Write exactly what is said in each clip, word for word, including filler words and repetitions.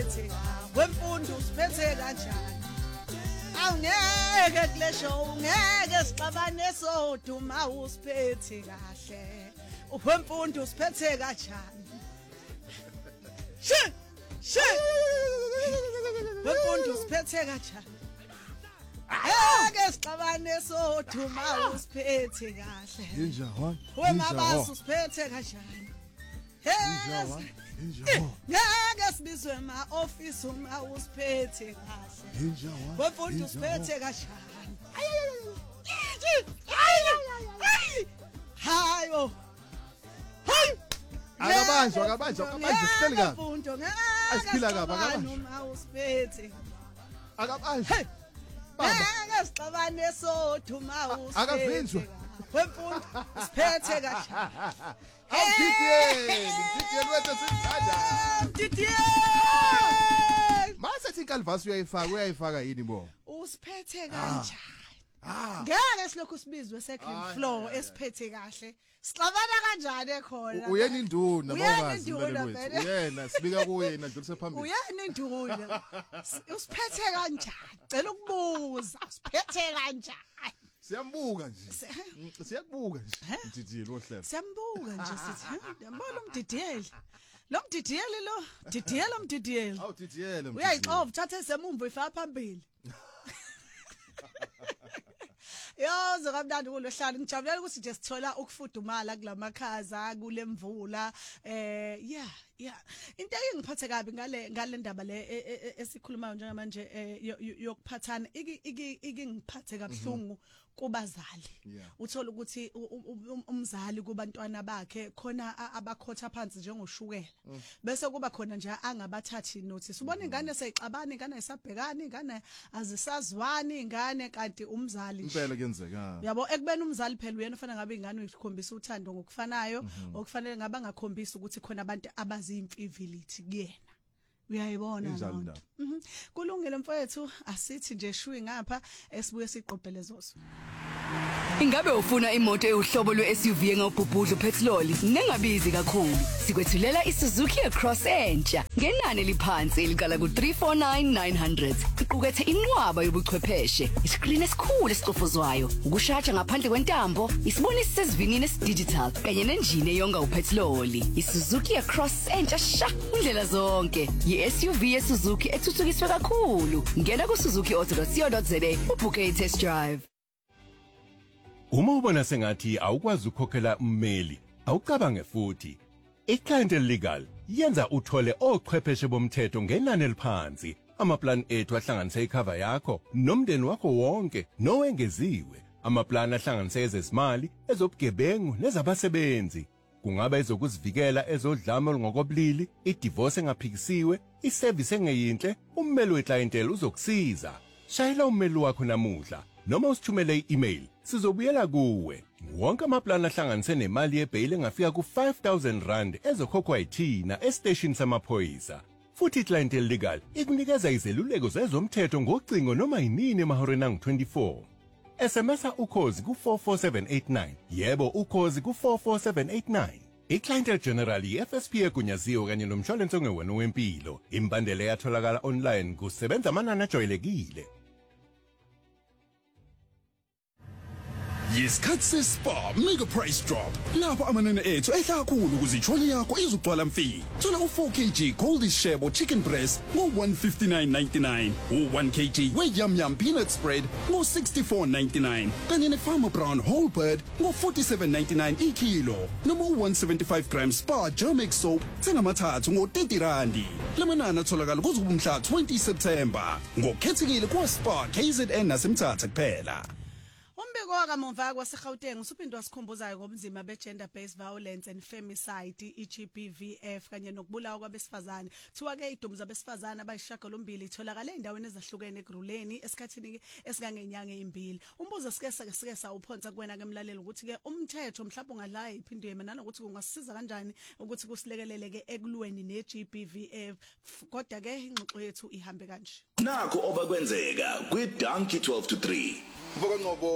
usiphethe wemfundo usiphethe kanjani awungeke kule show ngeke sixabane soduma usiphethe kahle wemfundo usiphethe kanjani shi shi wemfundo usiphethe kanjani Ake sixabane soduma usiphethe kahle Injawa wemabasi usiphethe kanjani Injawa Injawa Ngeke sibizwe ema office uma usiphethe kahle Injawa wemfundo usiphethe kanjani Hayo Hayi Akabanjwa akabanjwa akabanjwa sihleli kabi wemfundo Asiphila kabi akabanjwa uma usiphethe akabanjwa Ngeke sixabane soduma usiphethe Akavinjwa wemfundo usiphethe kanjani Awudidiyeli didiyeli wethu simthanda Didiyeli Mase thi ikalvasi uyayifaka uyayifaka yini bo Usiphethe kanjani Ah Ngeke silokhu sibizwe second floor esiphethe kahle Sixabana kanjani ekhona Uyena induna bawazi Uyena wethu uyena sibika kuye nadlulise phambili Uyena induna Usiphethe kanjani cela ukubuza usiphethe kanjani Siyambuka nje siyakubuka nje Didiyeli ohlelo Siyambuka nje sithi yabona umdidiyeli Lo mdidiyeli lo didiyela umdidiyeli Awu didiyele Uyayixova uthathe semumvu ifaka phambili Yozo kamnandi kulohlalo ngijabulela ukuthi nje sithola ukufudumala kulamakhaza kulemvula eh yeah yeah into engiphathe kabi ngale ngale ndaba le esikhulumayo njengamanje yokuphathana iki ngiphathe kabuhlungu kubazali uthola ukuthi umzali kubantwana bakhe khona abakhotha phansi njengoshukela bese kuba khona nje angabathathi notice ubona ingane seyixabana ingane ayisabhekani ingane azisazwani ingane kanti umzali impela kuyenzeka yabo ekubeni umzali phela uyena ufana ngabe ingane uyikhombisa uthando ngokufanayo okufanele ngaba ngakhombisa ukuthi khona abantu abazimfivility kuyena uyayibona njalo mhm kulungile mfowethu asithi nje shwi ngapha esibuye siqophele zozo Ingabe ufuna imoto ehlobo lwe-S U V engawubhubhudla upetrol nengabizi kakhulu sikwethulela iSuzuki Cross entsha ngenani eliphansi elikala ku three four nine nine hundred iqukethe inqwaba yobuchwepheshe iskrini esikhulu esicofozwayo ukushaja ngaphandle kwentambo isibonisi sesivinini esidigital kanye nenjini eyonga upetrol iSuzuki Cross entsha sha indlela zonke yi-S U V yeSuzuki ethuthukiswe kakhulu ngena ku suzuki auto dot co dot za ubhukhe test drive Uma ubona sengathi awukwazi ukukhokhela ummeli, awucabange futhi. iClientele Legal yenza uthole ochwepheshe bomthetho ngenani eliphansi. Amaplan ethu ahlanganisa icover yakho nomndeni wakho wonke nowengeziwe. Amaplan ahlanganisa ezezimali, ezobugebengu nezabasebenzi. Kungaba ezokuzivikela ezodlame olungokobulili, idivorce engaphikisiwe, iservice engeyinhle, ummeli weClientele uzokusiza. Shayela ummeli wakho namuhla noma usithumele i-email. Sizobuyela kuwe. Wonke amaplan ahlanganise nemali yebail engafika ku five thousand rand ezokhokhwa yithina estation samaphoyisa. Futhi iClientele Legal ikunikeza izeluleko zezomthetho ngocingo noma yinini emahoreni angu twenty-four. S M S ukhozi ku four four seven eight nine. Yebo ukhozi ku four four seven eight nine. iClientele General i-F S P egunyaziwe kanye nomshwalense ongewona wempilo. Imbandela yatholakala online kusebenza amanani ajwayelekile. Yisikhathi se-Spar Mega Price Drop. Lapho amanani ethu ehla kakhulu ukuze ijwali yakho izugcwala mfiki. Thola u four kilogram Goldie Shebo chicken breast ngo one fifty-nine ninety-nine, u one kilogram we-Yum Yum peanut spread ngo sixty-four ninety-nine, kanye ne-Farmer Brown whole bird ngo forty-seven ninety-nine ikilo, noma u one seventy-five gram Spar Germic soap sengamathathu ngo thirty randi. Lamanani atholakala kuze kube mhla twenty September. Ngokukhethekile kwa-Spar K Z N nasemthatha kuphela. Umbiko wakamumva kwaseGauteng usuphindwa sikhumbuzayo ngobunzima be-gender based violence and femicide i-G B V F kanye nokubulawa kwabesifazane. Thiwa ke idumo zabesifazane abayishagalombili itholakala endaweni ezahlukene eGruleni esikhathini esikangenyanga ezimbili. Umbuzo sike sike sawuphonsa kuwena ke mlaleli ukuthi ke umthetho mhlawumbe ungadlala iphindwe yena nanokuthi kungasiza kanjani ukuthi kusilekelele ke ekulweni ne-G B V F kodwa ke ingxoxo yethu ihambe kanje. Nakho obakwenzeka kwi Donkey twelve to three. Mboka Ngcobo Mapholo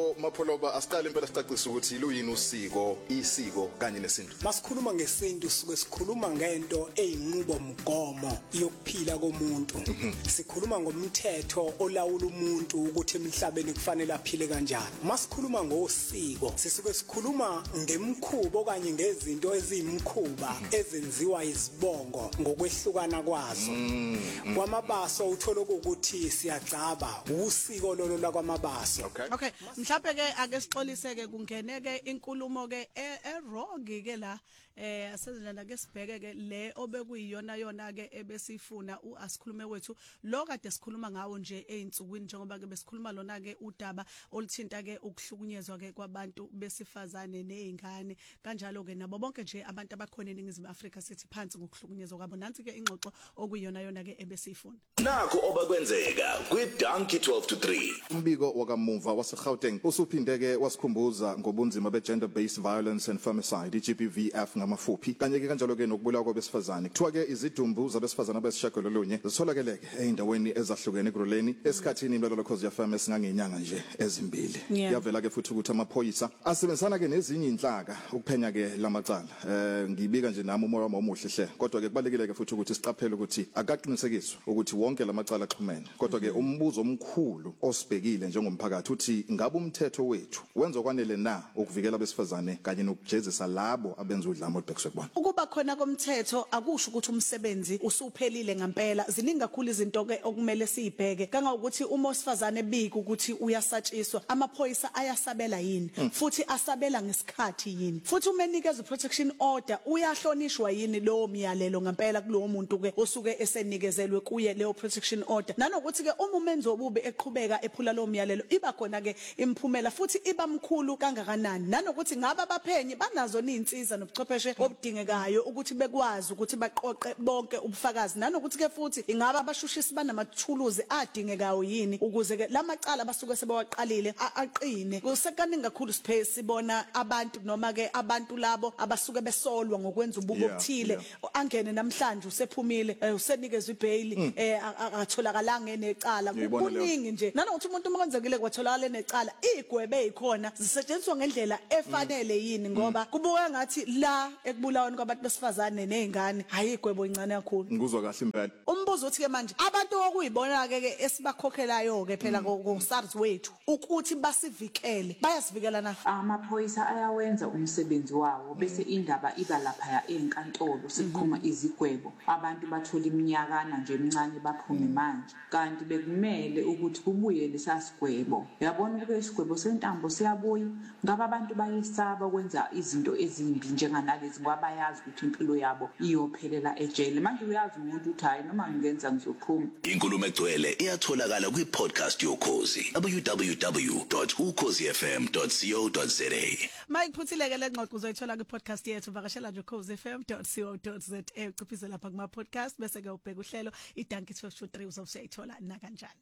Mhloba asiqale impela sicacisa ukuthi luyini usiko, isiko kanye nesintu. Masikhuluma ngesintu suke sikhuluma ngento eyinqubo mgomo yokuphila komuntu. Sikhuluma ngomthetho olawula umuntu ukuthi emhlabeni kufanele aphile kanjani. Masikhuluma ngosiko sisuke sikhuluma ngemkhubo kanye ngezinto ezimkhuba ezenziwa izibongo ngokwehlukana kwazo. Kwamabaso uthola ukuthi siyagcaba usiko lolo la kwamabaso. Okay. Okay, mhlawumbe ke ake sixoliseke kungeneke inkulumo ke e-wrong ke la eh asezilana ke sibheke ke le obekuyiyona yona ke ebesifuna uasikhulume wethu lo kade sikhuluma ngawo nje einsukwini njengoba ke besikhuluma lona ke udaba oluthinta ke ukuhlukunyezwa ke kwabantu besifazane nezingane kanjalo ke nabo bonke nje abantu abakhona eningizimu Afrika sithi phansi ngokuhlukunyezwa kwabo nansi ke ingxoxo okuyiyona yona ke ebesifuna Nakho obakwenzeka kwiDonkey twelve to three. Umbiko wakamuva waseGauteng usuphinde ke wasikhumbuza ngobunzima be-gender based violence and femicide i-G B V F ngamafuphi kanye ke kanjalo ke nokubulawa kwabesifazane kuthiwa ke izidumbu zabesifazane abesishagalolunye zitholakele endaweni ezahlukene kuRoleni esikhathini imlalo Khosi F M esingangenyanga nje ezimbili yavela ke futhi ukuthi amaphoyisa asebenzisana ke nezinye inhlaka ukuphenya ke lamacala eh ngibika nje nami umoya wami omuhle hle kodwa ke kubalekile ke futhi ukuthi siqaphele ukuthi akaqinisekiswe ukuthi wonke lamacala axhumene kodwa ke umbuzo omkhulu osibhekile njengomphakathi uthi ngabe umthetho wethu wenza kwanele na ukuvikela abesifazane kanye nokujezisa labo abenza udlame olubhekiswe kubona ukuba khona komthetho akusho ukuthi umsebenzi usuphelile ngempela ziningi kakhulu izinto ke okumele sibheke kanga ukuthi uma osifazane bika ukuthi uyasatshiswa amaphoyisa ayasabela yini futhi asabela ngesikhathi yini futhi uma enikeza protection order uyahlonishwa yini lo myalelo ngempela kulowo muntu ke osuke esenikezelwe kuye leyo protection order nanokuthi ke uma umenzi obubi eqhubeka ephula lo myalelo iba khona ke imphumela futhi iba mkhulu kangakanani nanokuthi ngaba abaphenyi banazo izinsiza nobuchwepheshe obudingekayo ukuthi bekwazi ukuthi baqoqe bonke ubufakazi nanokuthi ke futhi ingaba abashushisi banamathuluzi adingekayo yini ukuze ke lamacala basuke sebewaqalile aqine kusekaningi kakhulu siphe sibona abantu noma ke abantu labo abasuke besolwa ngokwenza ububo obuthile angene namhlanje usephumile usenikezwe ibail eh atholakalanga enecala kuningi nje nanokuthi umuntu umakwenzekile kwatholakala enecala igwebe ezikhona zisetshenziswa ngendlela efanele yini ngoba kubuka ngathi la ekubulaweni kwabantu besifazane nezingane hayi igwebo incane kakhulu ngizwa kahle impela umbuzo uthi ke manje abantu okuyibona ke ke esibakhokhelayo ke phela go SARS wethu ukuthi basivikele bayasivikela na amaphoyisa ayawenza umsebenzi wawo bese indaba iba lapha enkantolo sikhuma izigwebo abantu bathola iminyakana nje emincane baphume manje kanti bekumele ukuthi kubuye lesasigwebo yabona ukuthi isigwebo sentambo siyabuya ngaba abantu bayisaba ukwenza izinto ezimbi njenganalezi ngoba bayazi ukuthi impilo yabo iyophelela ejele manje uyazi umuntu uthi hayi noma ngingenza ngizophuma Inkulumo egcwele iyatholakala kwi-podcast yokhozi w w w dot ukhozi f m dot co dot za Mike Phuthileke le ngxoxo uzoyithola ku-podcast yethu vakashela nje ukhozi f m dot co dot za uciphize lapha kuma podcast bese ke ubheka uhlelo iDonkey twelve to three uzosayithola na kanjani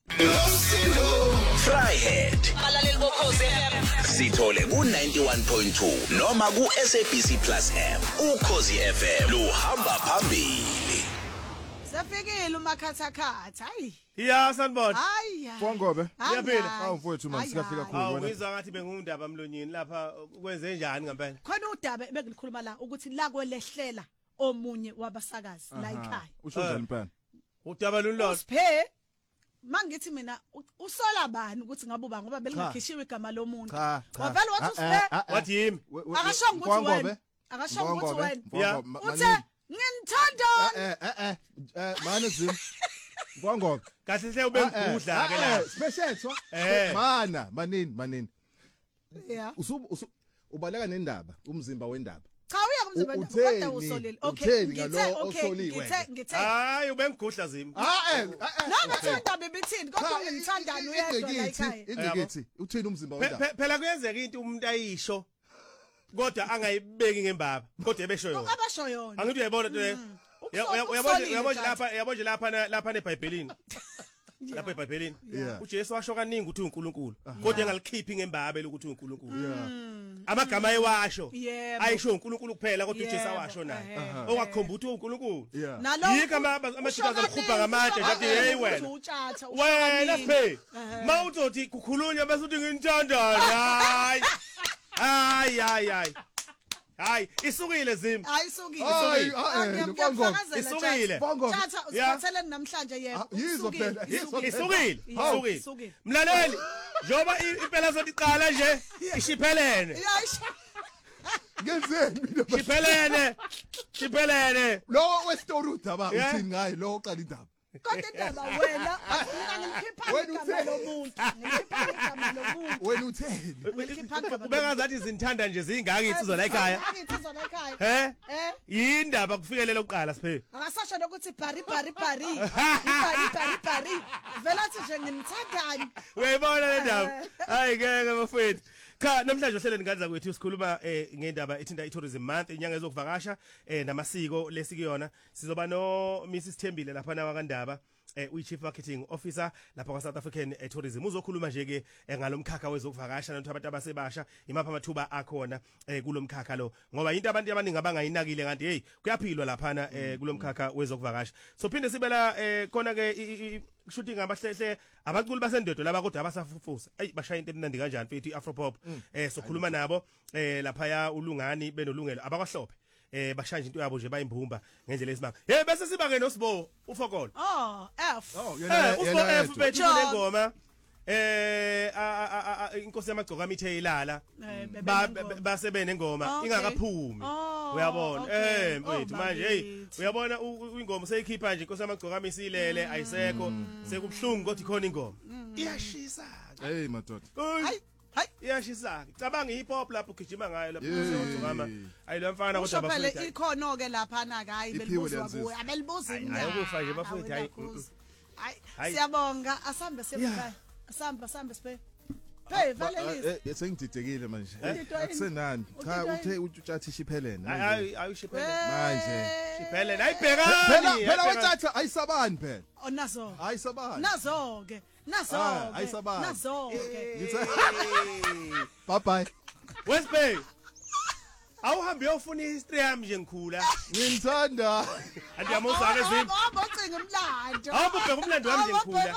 Fryhead alaleli bokhozi F M sithole ku ninety-one point two noma ku S A B C Plus app ukhozi F M luhamba phambili Safikile umakhathakhatha hayi Yeah sanibona hayi Bongobe Uyaphila awu mfowethu manje sikafika khulu Awu wena ngizwa ngathi bengundaba emlonyeni lapha kwenze njani ngempela khona udaba ebengilikhuluma la ukuthi la kwelehlela omunye wabasakazi la ekhaya usho njani impela udaba lulolo Siphe mangithi mina usola bani ukuthi ngabe uba ngoba belingakhishiwe igama lomuntu wavela wathi usiphe wathi yimi akashonga ukuthi wena akashonga ukuthi wena uthe ngimthanda eh eh eh manje zim Bongobe kahle hle ubengudla ke la sibeshethwa Eh. mana manini manini yeah usu ubaleka nendaba umzimba wendaba cha uya kumzimba U- kodwa utheni? usolile okay Utheni ngithe ngalo okay osoliwe? ngithe ngithe hayi ubengigudla zimi ah eh noma thanda bebithini kodwa ngimthandani uyedwa la ekhaya indikithi uthini umzimba Phe- wendaba phe- phela kuyenzeka into umuntu ayisho kodwa angayibeki ngembaba kodwa ebesho yona abasho yona angithi uyayibona into leyo uyabona uyabona lapha uyabona lapha lapha neBhayibhelini lapha eBhayibhelini Yeah. uJesu washo kaningi ukuthi uNkulunkulu kodwa engalikhiphi ngembaba ukuthi uNkulunkulu amagama ewasho Yebo. ayisho uNkulunkulu kuphela kodwa uJesu Yebo. awasho naye Ehhe. ongakhomba ukuthi uNkulunkulu Yeah. Nalo- yiko amajikazi usho amkhupha kaningi, ngamatshe usho athi hey kaningi wena ukuthi utshatha, usho wena kaningi. siphe Ehhe. mawuthi kukhulunywa bese uthi nginithandana hayi hayi hayi hayi hayi isukile zimi Ayisukile. Hayi, Isukile. ah, eh, Ngiyam- Bongo. ngiyakufakazela, Isukile. Tjatha. Bongo. Tjatha, Yeah. usiphatheleni namhlanje yebo. Ah, yizwa Isukile, phela, isukile. yizwa isukile Hawu, isukile isukile. mlaleli njoba i- impela sothi iqala nje ishiphelene Ya, ish- ngenzeni mina manje? shiphelene shiphelene Lo westory udaba Yeah. uthini ngayi lo oqala indaba Kodwa indaba wena mina ngilikhipha Wena igama uthe- lomuntu. Ngilikhipha igama lomuntu. wena utheni Ngilikhipha igama ubekazathi zinithanda nje zingaki insizwa la ekhaya Angithi izona ekhaya. he Eh? yindaba kufikelela ukuqala siphe Akasasho nokuthi bari bari bari. Bari bari bari. Vela athi nje ngimthandani. uyayibona le ndaba hayi ngeke bafethu cha namhlanje ohlelweni ngani kwethu sikhuluma eh ngendaba ethinta i-tourism month inyanga ezokuvakasha eh namasiko lesikuyona sizoba no Missus Thembile lapha na wakandaba eh uyi chief marketing officer lapha kwa South African eh, Tourism uzokhuluma nje ke eh, ngalomkhakha wezokuvakasha nantu abantu abasebasha imapha amathuba akhona eh kulomkhakha lo ngoba into abantu abaningi abangayinakile kanti hey kuyaphilwa lapha na eh, kulomkhakha wezokuvakasha so phinde sibela eh khona ke i- i- shooting abahlehle abaculi basendodo laba kodwa abasafufusa hey bashaya into emnandi kanjani mfethu iAfropop eh sokhuluma nabo eh lapha ya ulungani benolungelo abakwahlophe eh bashanje into yabo nje bayimbumba ngendlela esimanga hey bese siba ke nosbo ufokolo Oh, F. oh eh yena ufo yena F yedwa. bethu John. lengoma eh a- a- a- a- inkosi yamagcoka amithe ilala Eh, bebe ba- nengoma. ba- basebene ngoma Okay. ingakaphumi Oh, uyabona okay. eh mfethu Oh, manje hey bakithi. uyabona u- u- ingoma seyikhipha nje inkosi yamagcoka amisilele ayisekho sekubhlungu kodwa ikhona ingoma iyashisa hey madoda Hayi, hayi. iyashisa cabanga hip hop lapho ugijima ngayo lapho Yeah. sewugcokama ayilo mfana Usho kodwa phela bafethu ikhono ke lapha na hayi Iphiwe belibuzwa liyansizwa. kuwe abelibuzi Hayi, mina. hayi, ukufa nje bafowethu, hayi, Awunakuza. Hayi Hayi. siyabonga asambe siyekhaya asambe asambe sibe Hey valelisa Eh, sengididekile manje Udidwa yini? akusenani cha Udidwa uthe utshathi shiphelene Hayi, hayi ayishiphelele manje shiphelele ayibhekani phela phela ayibhekani. wethatha ayisabani phela onazo ayisabani nazo ke nazo Ah, ke ayisabani. nazo ke Hey. bye bye Wesbey awuhambe uyofuna history yami nje ngikhula ngithanda anti yamuza ke zini Hamba ucinga umlando awubheka umlando wami nje ngikhula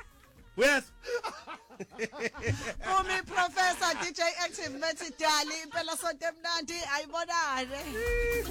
Yes Umi professor D J Active methi dali impela sonto emnandi ayibonane